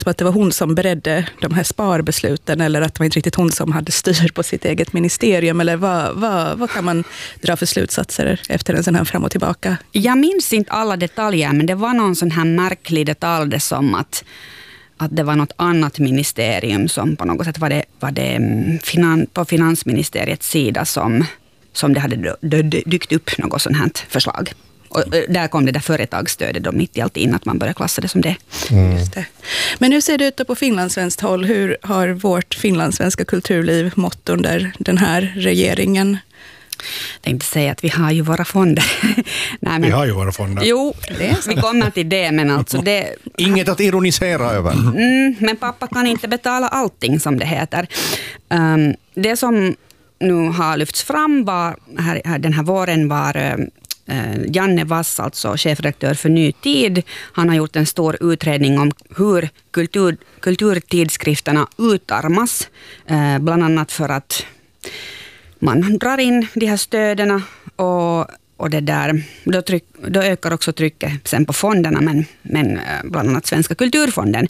att det var hon som beredde de här sparbesluten, eller att det var inte riktigt hon som hade styr på sitt eget ministerium, eller vad kan man dra för slutsatser efter en sån här fram och tillbaka? Jag minns inte alla detaljer, men det var någon sån här märklig detalj, det som att det var något annat ministerium som på något sätt var det på finansministeriets sida som det hade dykt upp något sånt här förslag. Och där kom det där företagsstödet då mitt i allt in, att man började klassa det som det. Just det. Men hur ser det ut då på finlandssvenskt håll? Hur har vårt finlandssvenska kulturliv mått under den här regeringen? Jag tänkte säga att vi har ju våra fonder. Nej, men, vi har ju våra fonder. Jo, vi kommer till det, men alltså det... Inget att ironisera över. Men pappa kan inte betala allting, som det heter. Det som nu har lyfts fram den här våren var Janne Wass, alltså chefredaktör för Ny Tid. Han har gjort en stor utredning om hur kulturtidskrifterna utarmas. Bland annat för att man drar in de här stöderna och det där, då ökar också trycket sen på fonderna, men bland annat Svenska kulturfonden.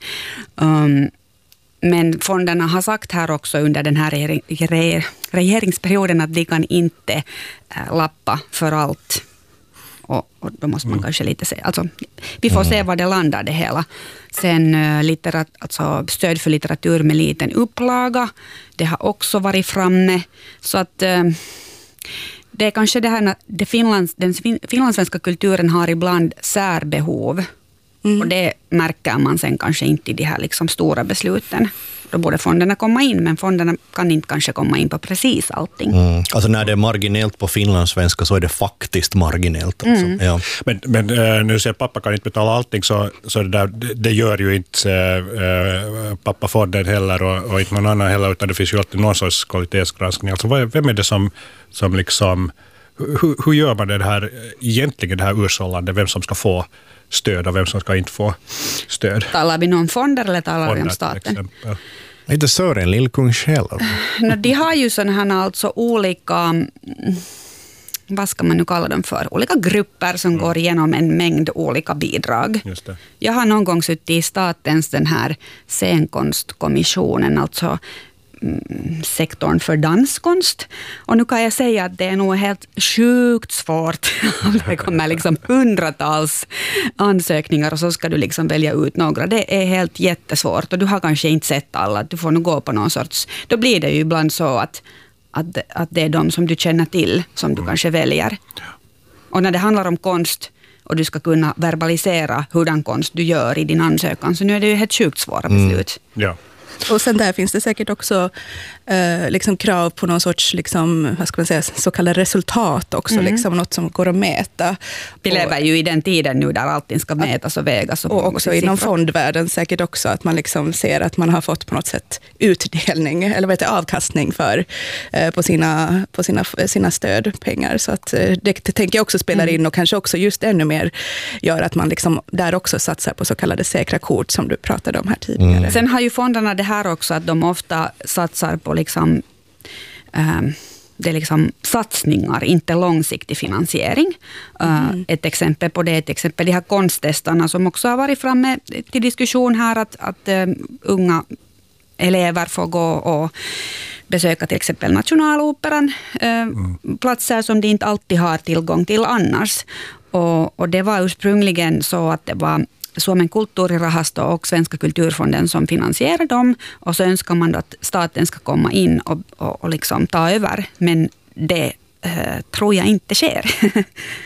Men fonderna har sagt här också under den här regeringsperioden att de kan inte lappa för allt. Och då måste man kanske lite se. Alltså, vi får se var det landar det hela. Sen alltså stöd för litteratur med liten upplaga. Det har också varit framme. Så att det är kanske det här, den finlandssvenska kulturen har ibland särbehov. Och det märker man sen kanske inte i de här liksom stora besluten. Då borde fonderna komma in, men fonderna kan inte kanske komma in på precis allting. Alltså när det är marginellt på finlandssvenska så är det faktiskt marginellt. Alltså. Ja. Men nu säger pappa kan inte betala allting, så det gör ju inte pappa fonden heller och inte någon annan heller, utan det finns ju alltid någon sorts kvalitetsgranskning. Alltså vem är det som liksom, hur gör man det här egentligen, det här ursållande, vem som ska få stöd och vem som ska inte få stöd? Talar vi om fonder eller talar vi om staten? Inte Sören Lillkung själv. De har ju sådana här alltså olika, vad ska man nu kalla dem för? Olika grupper som går igenom en mängd olika bidrag. Just det. Jag har någon gång suttit i statens den här scenkonstkommissionen, alltså sektorn för danskonst. Och nu kan jag säga att det är nog helt sjukt svårt. Det kommer liksom hundratals ansökningar och så ska du liksom välja ut några. Det är helt jättesvårt och du har kanske inte sett alla. Du får nog gå på någon sorts... Då blir det ju ibland så att det är de som du känner till som du kanske väljer. Och när det handlar om konst och du ska kunna verbalisera hurdan konst du gör i din ansökan, så nu är det ju helt sjukt svåra beslut. Ja. Och sen där finns det säkert också liksom krav på någon sorts liksom, vad ska man säga, så kallade resultat också, liksom något som går att mäta. Vi lever ju i den tiden nu där allting ska mätas och vägas. Och också inom fondvärlden säkert också att man liksom ser att man har fått på något sätt utdelning eller avkastning på sina stödpengar. Så att det tänker jag också spelar in och kanske också just ännu mer gör att man liksom där också satsar på så kallade säkra kort som du pratade om här tidigare. Sen har ju fonderna det här också att de ofta satsar på liksom, det är liksom satsningar, inte långsiktig finansiering. Ett exempel på det, de här konsttestarna som också har varit framme till diskussion här, att unga elever får gå och besöka till exempel Nationaloperan, platser som de inte alltid har tillgång till annars. Och det var ursprungligen så att det var Suomen kulttuurirahasto och Svenska kulturfonden som finansierar dem, och så önskar man att staten ska komma in och liksom ta över, men det tror jag inte sker.